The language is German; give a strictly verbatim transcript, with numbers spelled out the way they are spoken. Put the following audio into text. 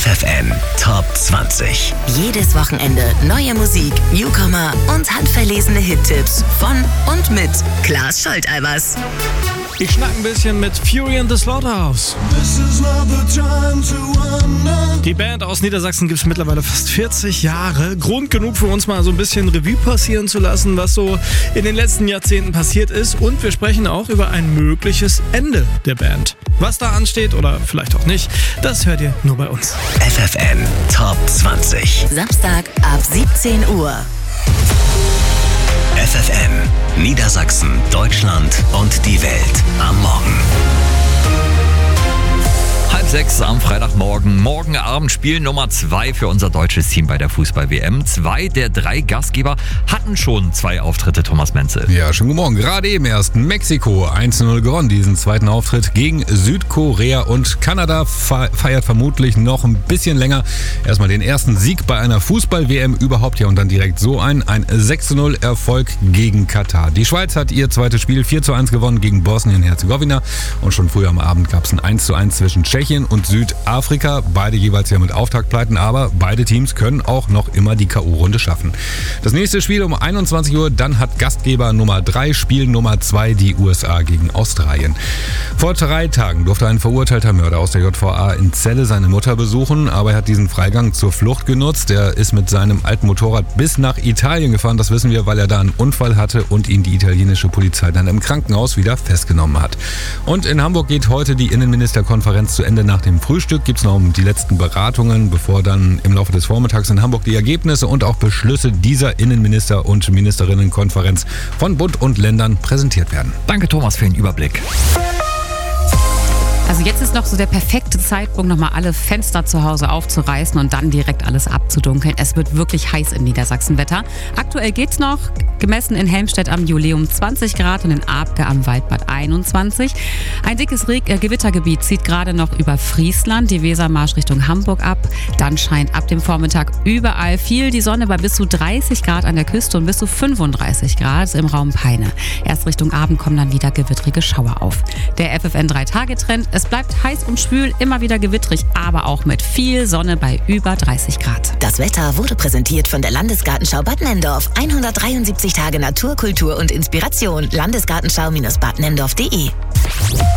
F F N Top zwanzig. Jedes Wochenende neue Musik, Newcomer und handverlesene Hittipps von und mit Klaas Scholteibers. Ich schnack ein bisschen mit Fury in the Slaughterhouse. Die Band aus Niedersachsen gibt es mittlerweile fast vierzig Jahre. Grund genug für uns mal so ein bisschen Revue passieren zu lassen, was so in den letzten Jahrzehnten passiert ist. Und wir sprechen auch über ein mögliches Ende der Band. Was da ansteht oder vielleicht auch nicht, das hört ihr nur bei uns. F F N Top zwanzig. Samstag ab siebzehn Uhr. F F N, Niedersachsen, Deutschland und die Welt am Morgen. Halb sechs am Freitagmorgen. Morgen Abend Spiel Nummer zwei für unser deutsches Team bei der Fußball-W M. Zwei der drei Gastgeber hatten schon zwei Auftritte, Thomas Menzel. Ja, schönen guten Morgen. Gerade eben erst Mexiko eins zu null gewonnen, diesen zweiten Auftritt gegen Südkorea, und Kanada feiert vermutlich noch ein bisschen länger. Erstmal den ersten Sieg bei einer Fußball-W M überhaupt, ja, und dann direkt so ein, ein sechs zu null Erfolg gegen Katar. Die Schweiz hat ihr zweites Spiel vier zu eins gewonnen gegen Bosnien-Herzegowina, und schon früh am Abend gab es ein eins zu eins zwischen Tschechien und Südafrika. Beide jeweils ja mit Auftaktpleiten, aber beide Teams können auch noch immer die K O-Runde schaffen. Das nächste Spiel um einundzwanzig Uhr, dann hat Gastgeber Nummer drei, Spiel Nummer zwei, die U S A gegen Australien. Vor drei Tagen durfte ein verurteilter Mörder aus der J V A in Celle seine Mutter besuchen, aber er hat diesen Freigang zur Flucht genutzt. Er ist mit seinem alten Motorrad bis nach Italien gefahren, das wissen wir, weil er da einen Unfall hatte und ihn die italienische Polizei dann im Krankenhaus wieder festgenommen hat. Und in Hamburg geht heute die Innenministerkonferenz zu Ende. Nach dem Frühstück gibt es noch die letzten Beratungen, bevor dann im Laufe des Vormittags in Hamburg die Ergebnisse und auch Beschlüsse dieser Innenminister- und Ministerinnenkonferenz von Bund und Ländern präsentiert werden. Danke, Thomas, für den Überblick. Also jetzt ist noch so der perfekte Zeitpunkt, nochmal alle Fenster zu Hause aufzureißen und dann direkt alles abzudunkeln. Es wird wirklich heiß im Niedersachsenwetter. Aktuell geht's noch, gemessen in Helmstedt am Juleum zwanzig Grad und in Abke am Waldbad einundzwanzig. Ein dickes Reg- äh, Gewittergebiet zieht gerade noch über Friesland, die Wesermarsch Richtung Hamburg ab. Dann scheint ab dem Vormittag überall viel die Sonne bei bis zu dreißig Grad an der Küste und bis zu fünfunddreißig Grad im Raum Peine. Erst Richtung Abend kommen dann wieder gewittrige Schauer auf. Der F F N drei Tage Trend. Es bleibt heiß und schwül, immer wieder gewittrig, aber auch mit viel Sonne bei über dreißig Grad. Das Wetter wurde präsentiert von der Landesgartenschau Bad Nenndorf. hundertdreiundsiebzig Tage Natur, Kultur und Inspiration. Landesgartenschau Bindestrich bad nenndorf punkt de